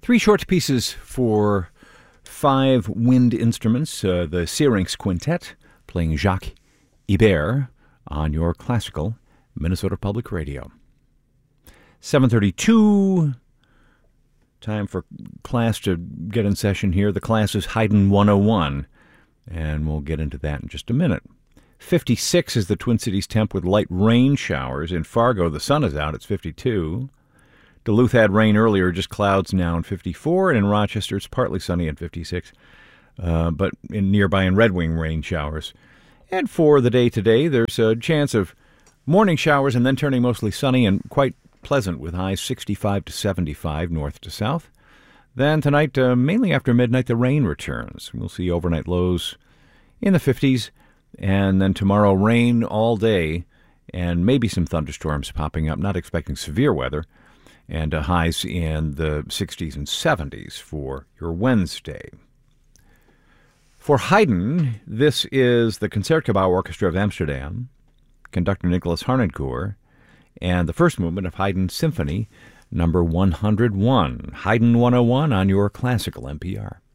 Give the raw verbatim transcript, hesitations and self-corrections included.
Three short pieces for five wind instruments. Uh, the Syrinx Quintet playing Jacques Ibert on your classical Minnesota Public Radio. seven thirty-two, time for class to get in session here. The class is Haydn one oh one, and we'll get into that in just a minute. fifty-six is the Twin Cities temp with light rain showers. In Fargo, the sun is out. It's fifty-two. Duluth had rain earlier, just clouds now, in fifty-four. And in Rochester, it's partly sunny at fifty-six. Uh, but in nearby in Red Wing, rain showers. And for the day today, there's a chance of morning showers and then turning mostly sunny and quite pleasant with highs sixty-five to seventy-five north to south. Then tonight, uh, mainly after midnight, the rain returns. We'll see overnight lows in the fifties. And then tomorrow, rain all day and maybe some thunderstorms popping up. Not expecting severe weather. And uh, highs in the sixties and seventies for your Wednesday. For Haydn, this is the Concertgebouw Orchestra of Amsterdam, conductor Nicholas Harnoncourt, and the first movement of Haydn Symphony number one hundred one. Haydn one oh one on your classical N P R.